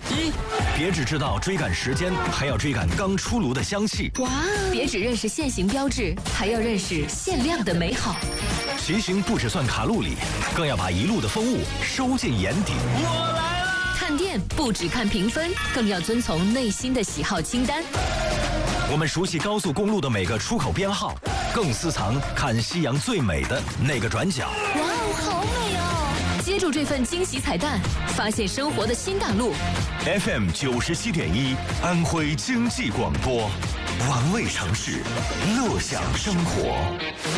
一，别只知道追赶时间，还要追赶刚出炉的香气。 哇，别只认识限行标志，还要认识限量的美好。 骑行不只算卡路里，更要把一路的风物收进眼底。 我来了！ 看店不只看评分，更要遵从内心的喜好清单。 我们熟悉高速公路的每个出口编号，更私藏看夕阳最美的那个转角。 哇哦，好美哦！接住这份惊喜彩蛋，发现生活的新大陆。 FM 97.1，安徽经济广播，玩味城市，乐享生活。